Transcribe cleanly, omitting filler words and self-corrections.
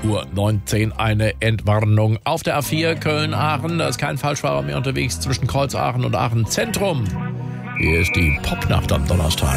8:19 Uhr eine Entwarnung auf der A4 Köln-Aachen. Da ist kein Falschfahrer mehr unterwegs zwischen Kreuz Aachen und Aachen Zentrum. Hier ist die Popnacht am Donnerstag.